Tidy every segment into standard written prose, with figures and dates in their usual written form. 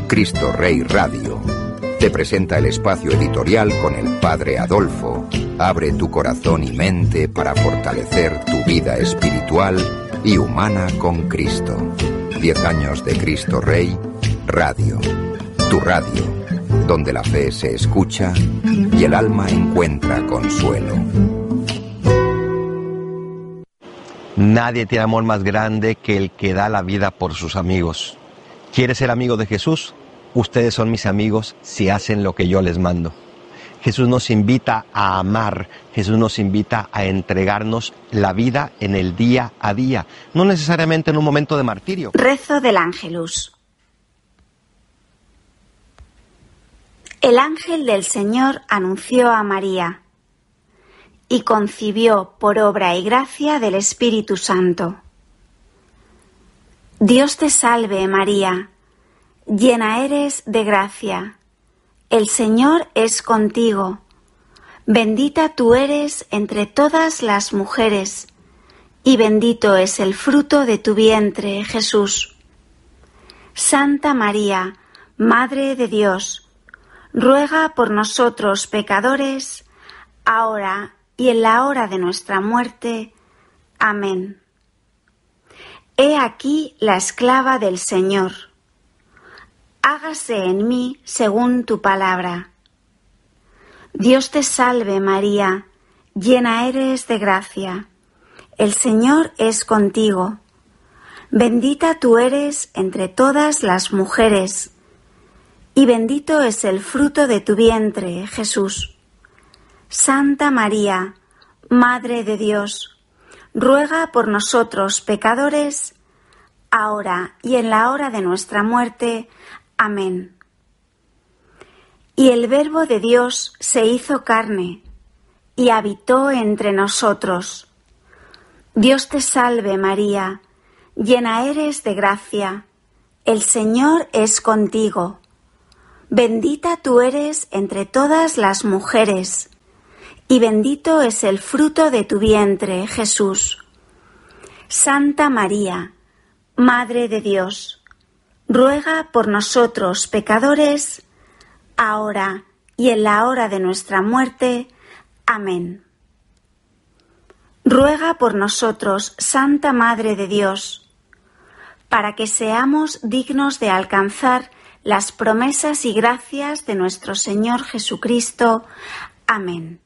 Cristo Rey Radio te presenta el espacio editorial con el Padre Adolfo. Abre tu corazón y mente para fortalecer tu vida espiritual y humana con Cristo. 10 años de Cristo Rey Radio. Tu radio, donde la fe se escucha y el alma encuentra consuelo. Nadie tiene amor más grande que el que da la vida por sus amigos. ¿Quieres ser amigo de Jesús? Ustedes son mis amigos si hacen lo que yo les mando. Jesús nos invita a amar, Jesús nos invita a entregarnos la vida en el día a día, no necesariamente en un momento de martirio. Rezo del Ángelus. El ángel del Señor anunció a María y concibió por obra y gracia del Espíritu Santo. Dios te salve, María, llena eres de gracia, el Señor es contigo, bendita tú eres entre todas las mujeres, y bendito es el fruto de tu vientre, Jesús. Santa María, Madre de Dios, ruega por nosotros pecadores, ahora y en la hora de nuestra muerte. Amén. He aquí la esclava del Señor. Hágase en mí según tu palabra. Dios te salve, María, llena eres de gracia. El Señor es contigo. Bendita tú eres entre todas las mujeres, y bendito es el fruto de tu vientre, Jesús. Santa María, Madre de Dios, ruega por nosotros pecadores, ahora y en la hora de nuestra muerte. Amén. Y el Verbo de Dios se hizo carne y habitó entre nosotros. Dios te salve, María, llena eres de gracia, el Señor es contigo. Bendita tú eres entre todas las mujeres, y bendito es el fruto de tu vientre, Jesús. Santa María, Madre de Dios, ruega por nosotros pecadores, ahora y en la hora de nuestra muerte. Amén. Ruega por nosotros, Santa Madre de Dios, para que seamos dignos de alcanzar las promesas y gracias de nuestro Señor Jesucristo. Amén.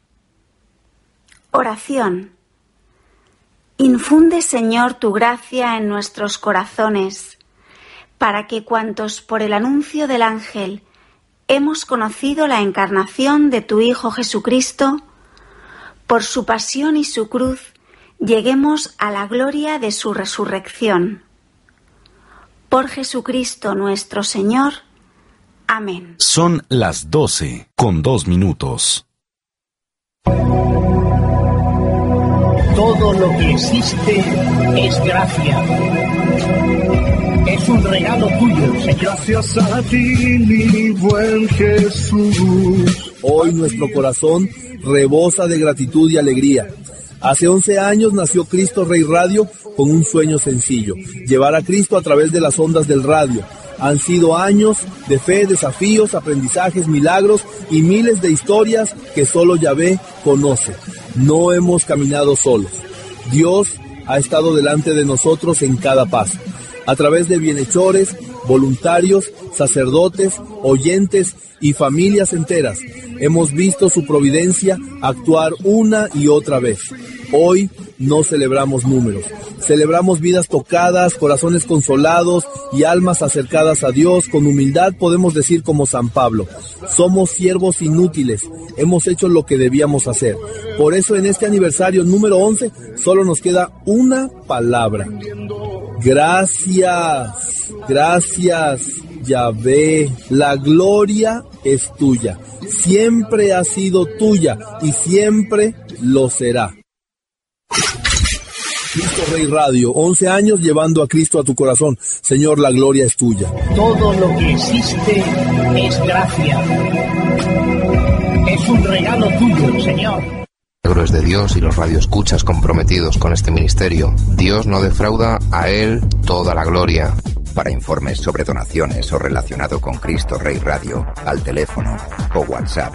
Oración. Infunde, Señor, tu gracia en nuestros corazones, para que cuantos por el anuncio del ángel hemos conocido la encarnación de tu Hijo Jesucristo, por su pasión y su cruz, lleguemos a la gloria de su resurrección. Por Jesucristo nuestro Señor. Amén. Son las 12:02. Todo lo que existe es gracia. Es un regalo tuyo, Señor. Gracias a ti, mi buen Jesús. Hoy nuestro corazón rebosa de gratitud y alegría. Hace 11 años nació Cristo Rey Radio con un sueño sencillo: llevar a Cristo a través de las ondas del radio. Han sido años de fe, desafíos, aprendizajes, milagros y miles de historias que solo Yahvé conoce. No hemos caminado solos. Dios ha estado delante de nosotros en cada paso. A través de bienhechores, voluntarios, sacerdotes, oyentes y familias enteras, hemos visto su providencia actuar una y otra vez. Hoy no celebramos números, celebramos vidas tocadas, corazones consolados y almas acercadas a Dios. Con humildad podemos decir como San Pablo: somos siervos inútiles, hemos hecho lo que debíamos hacer. Por eso en este aniversario número 11 solo nos queda una palabra: gracias. Gracias, Yahvé. La gloria es tuya, siempre ha sido tuya y siempre lo será. Cristo Rey Radio, 11 años llevando a Cristo a tu corazón. Señor, la gloria es tuya. Todo lo que existe es gracia. Es un regalo tuyo, Señor. Milagros de Dios y los radioescuchas comprometidos con este ministerio. Dios no defrauda, a Él toda la gloria. Para informes sobre donaciones o relacionado con Cristo Rey Radio, al teléfono o WhatsApp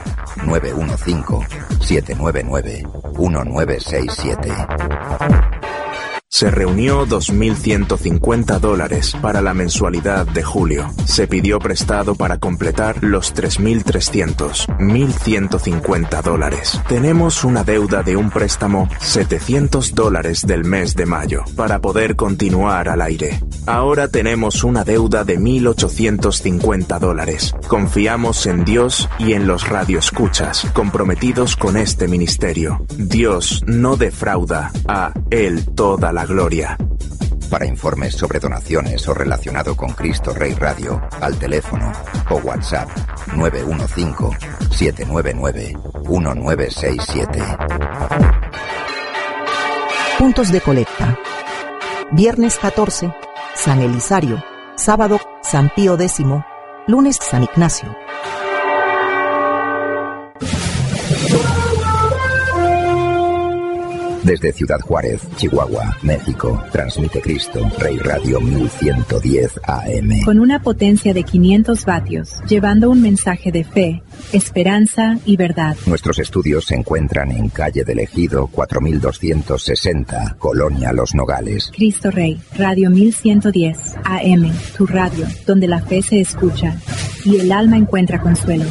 915-799-1967. Se reunió $2.150 para la mensualidad de julio. Se pidió prestado para completar los $3.300, $1.150. Tenemos una deuda de un préstamo $700 del mes de mayo para poder continuar al aire. Ahora tenemos una deuda de $1.850. Confiamos en Dios y en los radioescuchas comprometidos con este ministerio. Dios no defrauda, a Él toda la gloria. Para informes sobre donaciones o relacionado con Cristo Rey Radio, al teléfono o WhatsApp 915-799-1967. Puntos de colecta. Viernes 14, San Elisario. Sábado, San Pío X. Lunes, San Ignacio. Desde Ciudad Juárez, Chihuahua, México, transmite Cristo Rey Radio 1110 AM. Con una potencia de 500 vatios, llevando un mensaje de fe, esperanza y verdad. Nuestros estudios se encuentran en calle del Ejido 4260, Colonia Los Nogales. Cristo Rey, Radio 1110 AM, tu radio, donde la fe se escucha y el alma encuentra consuelo.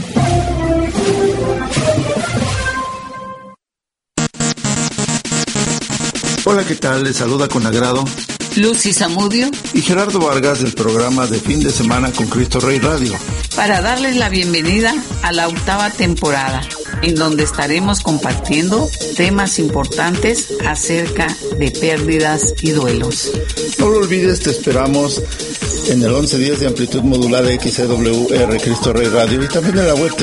Hola, ¿qué tal? Les saluda con agrado Lucy Zamudio y Gerardo Vargas del programa de fin de semana con Cristo Rey Radio, para darles la bienvenida a la 8ª temporada, en donde estaremos compartiendo temas importantes acerca de pérdidas y duelos. No lo olvides, te esperamos en el 1110 de amplitud modulada XCWR Cristo Rey Radio y también en la web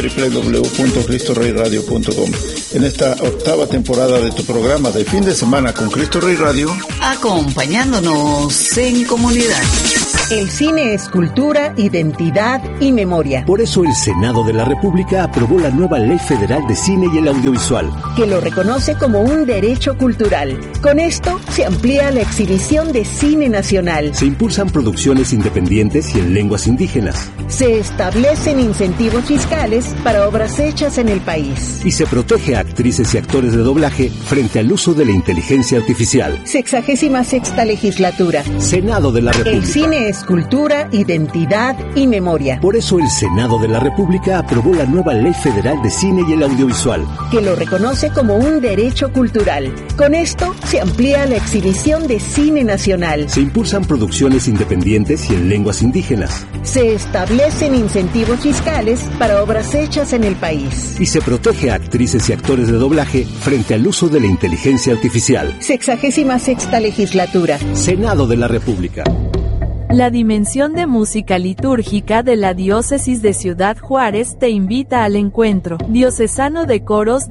www.cristoreyradio.com. En esta 8ª temporada de tu programa de fin de semana con Cristo Rey Radio, acompañándonos en comunidad. El cine es cultura, identidad y memoria. Por eso el Senado de la República aprobó la nueva Ley Federal de Cine y el Audiovisual, que lo reconoce como un derecho cultural. Con esto se amplía la exhibición de cine nacional. Se impulsan producciones independientes y en lenguas indígenas. Se establecen incentivos fiscales para obras hechas en el país. Y se protege a actrices y actores de doblaje frente al uso de la inteligencia artificial. 66ª legislatura. Senado de la República. El cine es cultura, identidad y memoria. Por eso el Senado de la República aprobó la nueva Ley Federal de Cine y el Audiovisual, que lo reconoce como un derecho cultural. Con esto se amplía la exhibición de cine nacional. Se impulsan producciones independientes y en lenguas indígenas. Se establecen incentivos fiscales para obras hechas en el país. Y se protege a actrices y actores de doblaje frente al uso de la inteligencia artificial. 66ª legislatura. Senado de la República. La Dimensión de Música Litúrgica de la Diócesis de Ciudad Juárez te invita al encuentro Diocesano de Coros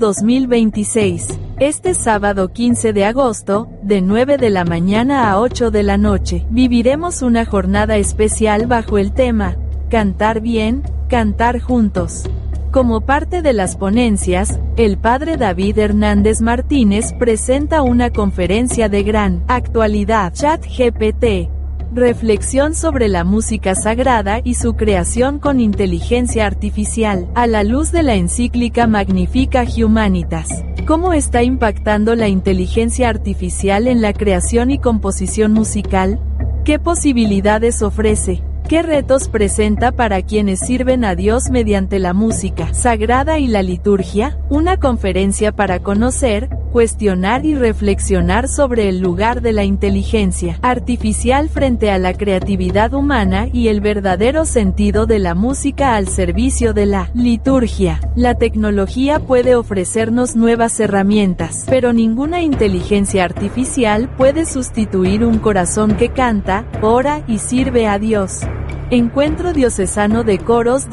2026. Este sábado 15 de agosto, de 9 de la mañana a 8 de la noche, viviremos una jornada especial bajo el tema Cantar bien, cantar juntos. Como parte de las ponencias, el padre David Hernández Martínez presenta una conferencia de gran actualidad, ChatGPT. Reflexión sobre la música sagrada y su creación con inteligencia artificial, a la luz de la encíclica Magnificat Humanitas. ¿Cómo está impactando la inteligencia artificial en la creación y composición musical? ¿Qué posibilidades ofrece? ¿Qué retos presenta para quienes sirven a Dios mediante la música sagrada y la liturgia? Una conferencia para conocer, cuestionar y reflexionar sobre el lugar de la inteligencia artificial frente a la creatividad humana y el verdadero sentido de la música al servicio de la liturgia. La tecnología puede ofrecernos nuevas herramientas, pero ninguna inteligencia artificial puede sustituir un corazón que canta, ora y sirve a Dios. Encuentro Diocesano de Coros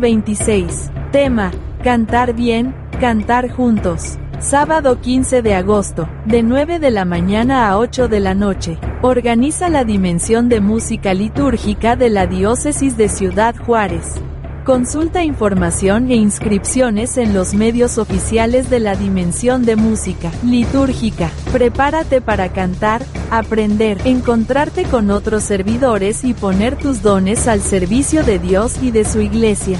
2026. Tema: Cantar bien, cantar juntos. Sábado 15 de agosto, de 9 de la mañana a 8 de la noche. Organiza la Dimensión de Música Litúrgica de la Diócesis de Ciudad Juárez. Consulta información e inscripciones en los medios oficiales de la Dimensión de Música Litúrgica. Prepárate para cantar, aprender, encontrarte con otros servidores y poner tus dones al servicio de Dios y de su Iglesia.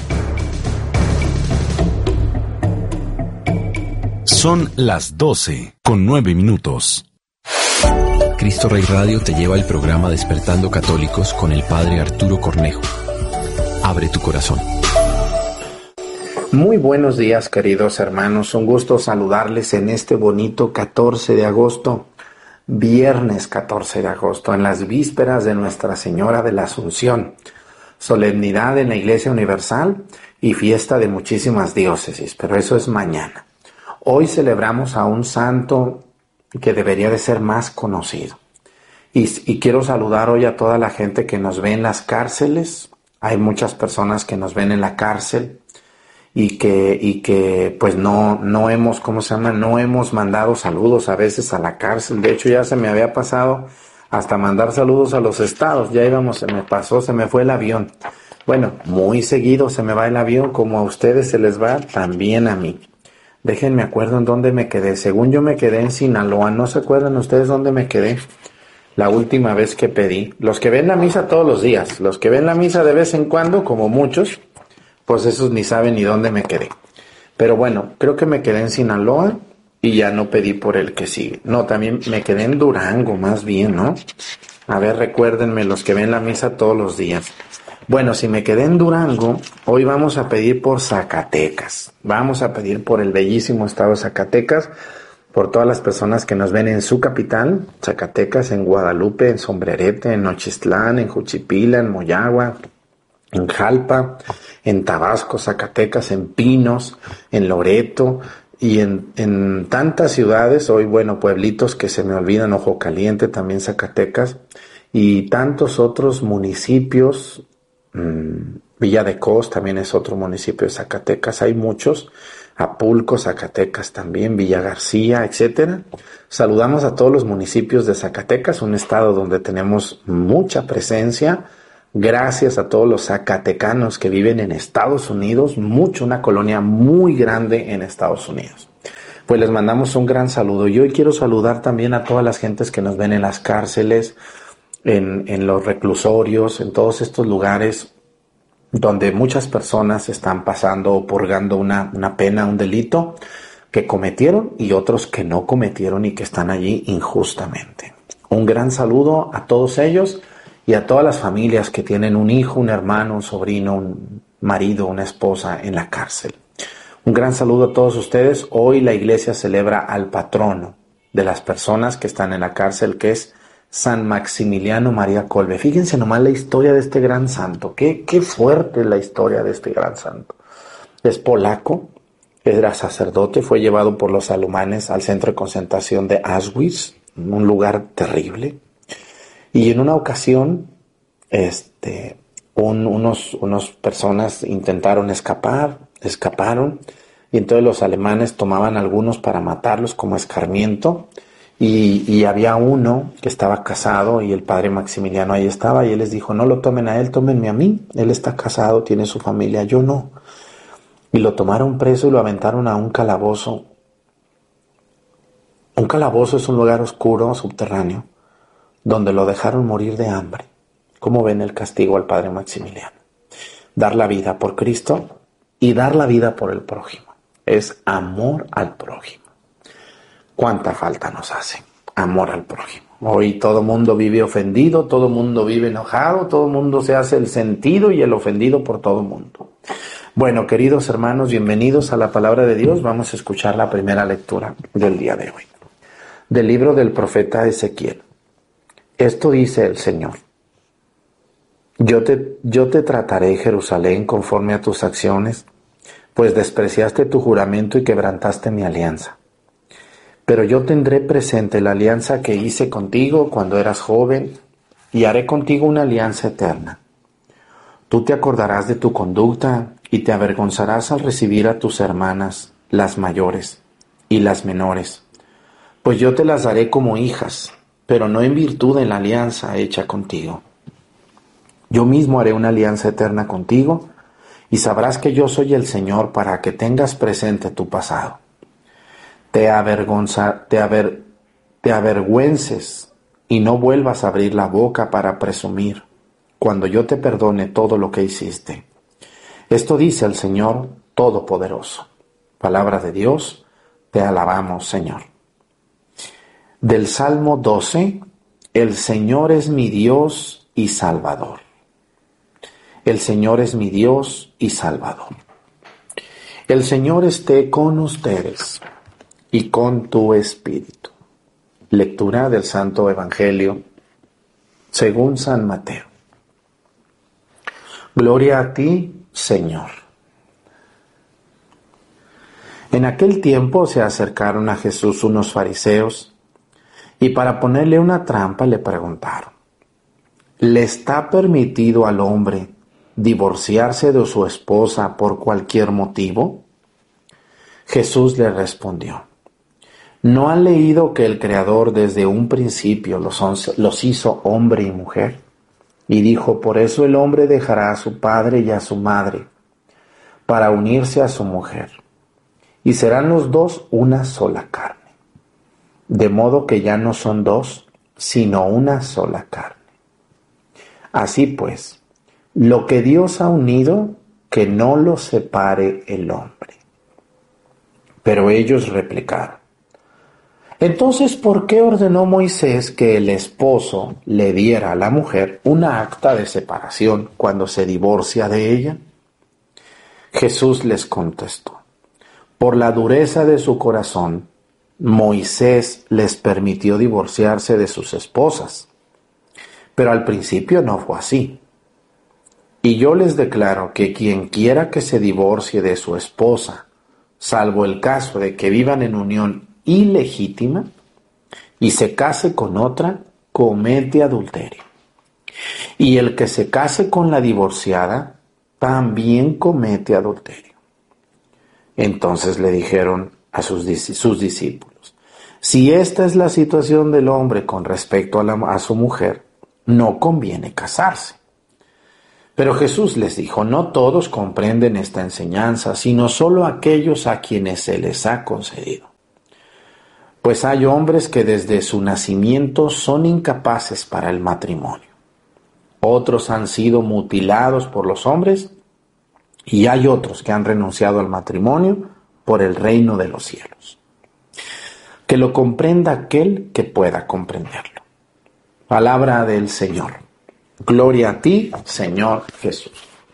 Son las 12:09. Cristo Rey Radio te lleva el programa Despertando Católicos con el Padre Arturo Cornejo. Abre tu corazón. Muy buenos días, queridos hermanos. Un gusto saludarles en este bonito 14 de agosto, viernes 14 de agosto, en las vísperas de Nuestra Señora de la Asunción, solemnidad en la Iglesia Universal y fiesta de muchísimas diócesis, pero eso es mañana. Hoy celebramos a un santo que debería de ser más conocido. Y quiero saludar hoy a toda la gente que nos ve en las cárceles. Hay muchas personas que nos ven en la cárcel y que pues no hemos mandado saludos a veces a la cárcel. De hecho, ya se me había pasado hasta mandar saludos a los estados. Ya íbamos, se me fue el avión. Bueno, muy seguido se me va el avión, como a ustedes se les va, también a mí. Déjenme acuerdo en dónde me quedé. Según yo me quedé en Sinaloa. ¿No se acuerdan ustedes dónde me quedé? La última vez que pedí. Los que ven la misa todos los días, los que ven la misa de vez en cuando, como muchos, pues esos ni saben ni dónde me quedé. Pero bueno, creo que me quedé en Sinaloa y ya no pedí por el que sigue. No, también me quedé en Durango, más bien, ¿no? A ver, recuérdenme los que ven la misa todos los días. Bueno, si me quedé en Durango, hoy vamos a pedir por Zacatecas. Vamos a pedir por el bellísimo estado de Zacatecas, por todas las personas que nos ven en su capital, Zacatecas, en Guadalupe, en Sombrerete, en Nochistlán, en Juchipila, en Moyagua, en Jalpa, en Tabasco, Zacatecas, en Pinos, en Loreto y en tantas ciudades, hoy, bueno, pueblitos que se me olvidan, Ojo Caliente, también Zacatecas, y tantos otros municipios. Villa de Cos también es otro municipio de Zacatecas, hay muchos. Apulco, Zacatecas también, Villa García, etcétera. Saludamos a todos los municipios de Zacatecas, un estado donde tenemos mucha presencia. Gracias a todos los zacatecanos que viven en Estados Unidos, una colonia muy grande en Estados Unidos. Pues les mandamos un gran saludo. Y hoy quiero saludar también a todas las gentes que nos ven en las cárceles, en los reclusorios, en todos estos lugares donde muchas personas están pasando o purgando una pena, un delito que cometieron y otros que no cometieron y que están allí injustamente. Un gran saludo a todos ellos y a todas las familias que tienen un hijo, un hermano, un sobrino, un marido, una esposa en la cárcel. Un gran saludo a todos ustedes. Hoy la iglesia celebra al patrono de las personas que están en la cárcel, que es San Maximiliano María Kolbe. Fíjense nomás la historia de este gran santo. Qué fuerte es la historia de este gran santo. Es polaco, era sacerdote, fue llevado por los alemanes al centro de concentración de Auschwitz, un lugar terrible. Y en una ocasión, unos personas intentaron escaparon, y entonces los alemanes tomaban algunos para matarlos como escarmiento. Y había uno que estaba casado y el padre Maximiliano ahí estaba y él les dijo, no lo tomen a él, tómenme a mí. Él está casado, tiene su familia, yo no. Y lo tomaron preso y lo aventaron a un calabozo. Un calabozo es un lugar oscuro, subterráneo, donde lo dejaron morir de hambre. ¿Cómo ven el castigo al padre Maximiliano? Dar la vida por Cristo y dar la vida por el prójimo. Es amor al prójimo. ¿Cuánta falta nos hace? Amor al prójimo. Hoy todo mundo vive ofendido, todo mundo vive enojado, todo mundo se hace el sentido y el ofendido por todo mundo. Bueno, queridos hermanos, bienvenidos a la Palabra de Dios. Vamos a escuchar la primera lectura del día de hoy. Del libro del profeta Ezequiel. Esto dice el Señor. Yo te trataré, Jerusalén, conforme a tus acciones, pues despreciaste tu juramento y quebrantaste mi alianza. Pero yo tendré presente la alianza que hice contigo cuando eras joven y haré contigo una alianza eterna. Tú te acordarás de tu conducta y te avergonzarás al recibir a tus hermanas, las mayores y las menores, pues yo te las daré como hijas, pero no en virtud de la alianza hecha contigo. Yo mismo haré una alianza eterna contigo y sabrás que yo soy el Señor para que tengas presente tu pasado. Te avergüences y no vuelvas a abrir la boca para presumir cuando yo te perdone todo lo que hiciste. Esto dice el Señor Todopoderoso. Palabra de Dios, te alabamos, Señor. Del Salmo 12, el Señor es mi Dios y Salvador. El Señor es mi Dios y Salvador. El Señor esté con ustedes y con tu espíritu. Lectura del Santo Evangelio según San Mateo. Gloria a ti, Señor. En aquel tiempo se acercaron a Jesús unos fariseos y para ponerle una trampa le preguntaron: ¿le está permitido al hombre divorciarse de su esposa por cualquier motivo? Jesús le respondió: ¿no han leído que el Creador desde un principio los hizo hombre y mujer? Y dijo: por eso el hombre dejará a su padre y a su madre para unirse a su mujer, y serán los dos una sola carne. De modo que ya no son dos, sino una sola carne. Así pues, lo que Dios ha unido, que no lo separe el hombre. Pero ellos replicaron: entonces, ¿por qué ordenó Moisés que el esposo le diera a la mujer una acta de separación cuando se divorcia de ella? Jesús les contestó: por la dureza de su corazón, Moisés les permitió divorciarse de sus esposas. Pero al principio no fue así. Y yo les declaro que quien quiera que se divorcie de su esposa, salvo el caso de que vivan en unión ilegítima y se case con otra, comete adulterio. Y el que se case con la divorciada, también comete adulterio. Entonces le dijeron a sus discípulos: si esta es la situación del hombre con respecto a su mujer, no conviene casarse. Pero Jesús les dijo: no todos comprenden esta enseñanza, sino solo aquellos a quienes se les ha concedido. Pues hay hombres que desde su nacimiento son incapaces para el matrimonio. Otros han sido mutilados por los hombres y hay otros que han renunciado al matrimonio por el reino de los cielos. Que lo comprenda aquel que pueda comprenderlo. Palabra del Señor. Gloria a ti, Señor Jesús.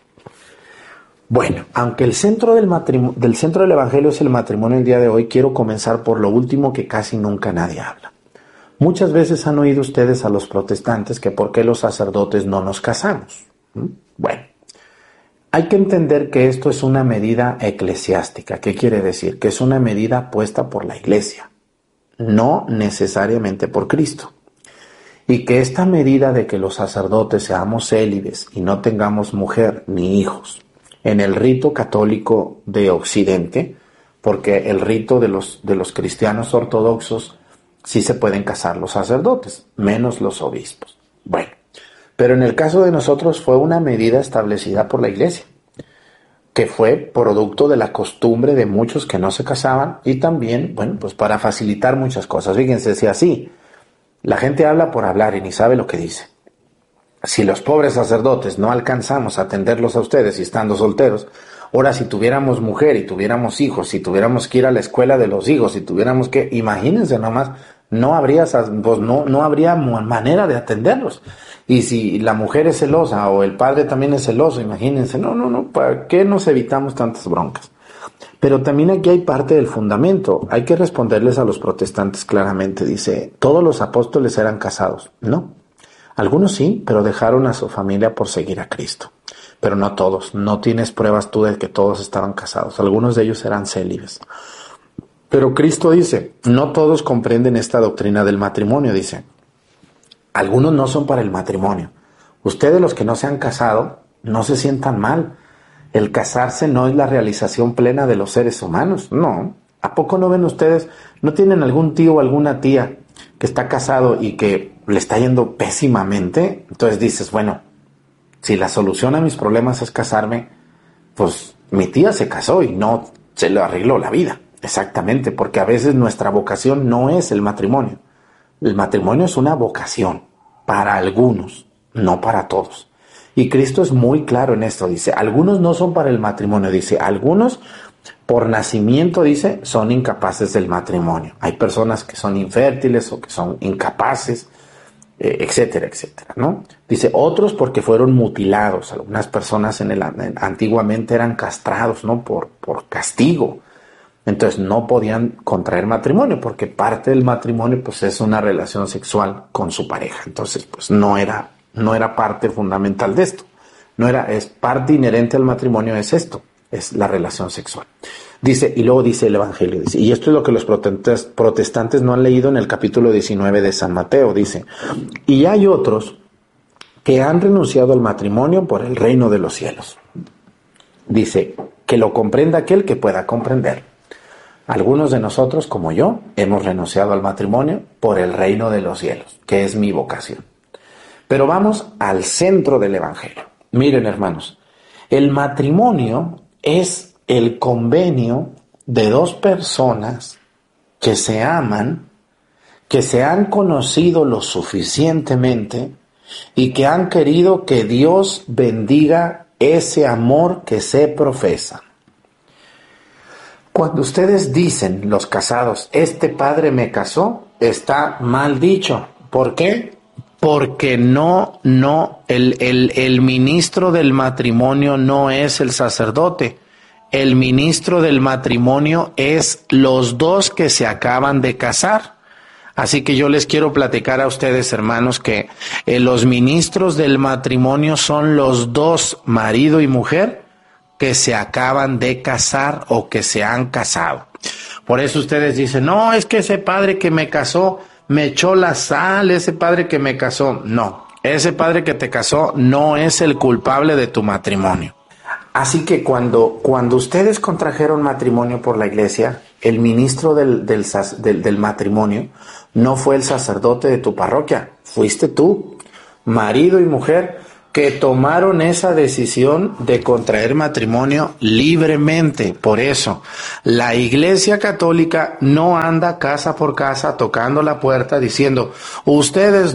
Bueno, aunque el centro del Evangelio es el matrimonio el día de hoy, quiero comenzar por lo último que casi nunca nadie habla. Muchas veces han oído ustedes a los protestantes que por qué los sacerdotes no nos casamos. Bueno, hay que entender que esto es una medida eclesiástica. ¿Qué quiere decir? Que es una medida puesta por la Iglesia, no necesariamente por Cristo. Y que esta medida de que los sacerdotes seamos célibes y no tengamos mujer ni hijos en el rito católico de Occidente, porque el rito de los cristianos ortodoxos sí se pueden casar los sacerdotes, menos los obispos. Bueno, pero en el caso de nosotros fue una medida establecida por la Iglesia, que fue producto de la costumbre de muchos que no se casaban y también, bueno, pues para facilitar muchas cosas. Fíjense, si así la gente habla por hablar y ni sabe lo que dice. Si los pobres sacerdotes no alcanzamos a atenderlos a ustedes y estando solteros, ahora si tuviéramos mujer y tuviéramos hijos, si tuviéramos que ir a la escuela de los hijos, si tuviéramos que, imagínense nomás, no habría manera de atenderlos. Y si la mujer es celosa o el padre también es celoso, imagínense, no, ¿para qué nos evitamos tantas broncas? Pero también aquí hay parte del fundamento. Hay que responderles a los protestantes claramente. Dice, ¿todos los apóstoles eran casados? No. Algunos sí, pero dejaron a su familia por seguir a Cristo. Pero no todos. No tienes pruebas tú de que todos estaban casados. Algunos de ellos eran célibes. Pero Cristo dice, no todos comprenden esta doctrina del matrimonio, dice. Algunos no son para el matrimonio. Ustedes, los que no se han casado, no se sientan mal. El casarse no es la realización plena de los seres humanos. No. ¿A poco no ven ustedes? ¿No tienen algún tío o alguna tía que está casado y que le está yendo pésimamente? Entonces dices, bueno, si la solución a mis problemas es casarme, pues mi tía se casó y no se le arregló la vida. Exactamente, porque a veces nuestra vocación no es el matrimonio. El matrimonio es una vocación para algunos, no para todos. Y Cristo es muy claro en esto, dice, algunos no son para el matrimonio, dice, algunos por nacimiento, dice, son incapaces del matrimonio. Hay personas que son infértiles o que son incapaces, etcétera, etcétera, ¿no? Dice, otros porque fueron mutilados. Algunas personas antiguamente eran castrados, ¿no? Por castigo. Entonces no podían contraer matrimonio porque parte del matrimonio pues es una relación sexual con su pareja. Entonces pues no era parte fundamental de esto. Es parte inherente al matrimonio, es esto, es la relación sexual. Dice, y luego dice el Evangelio, dice, y esto es lo que los protestantes no han leído en el capítulo 19 de San Mateo, dice, y hay otros que han renunciado al matrimonio por el reino de los cielos. Dice, que lo comprenda aquel que pueda comprender. Algunos de nosotros, como yo, hemos renunciado al matrimonio por el reino de los cielos, que es mi vocación. Pero vamos al centro del Evangelio. Miren, hermanos, el matrimonio es el convenio de dos personas que se aman, que se han conocido lo suficientemente y que han querido que Dios bendiga ese amor que se profesa. Cuando ustedes dicen, los casados, este padre me casó, está mal dicho. ¿Por qué? Porque el ministro del matrimonio no es el sacerdote. El ministro del matrimonio es los dos que se acaban de casar. Así que yo les quiero platicar a ustedes, hermanos, que los ministros del matrimonio son los dos, marido y mujer, que se acaban de casar o que se han casado. Por eso ustedes dicen, no, es que ese padre que me casó me echó la sal, ese padre que me casó. No, ese padre que te casó no es el culpable de tu matrimonio. Así que cuando ustedes contrajeron matrimonio por la iglesia, el ministro del matrimonio no fue el sacerdote de tu parroquia, fuiste tú, marido y mujer, que tomaron esa decisión de contraer matrimonio libremente. Por eso, la Iglesia Católica no anda casa por casa tocando la puerta diciendo, ustedes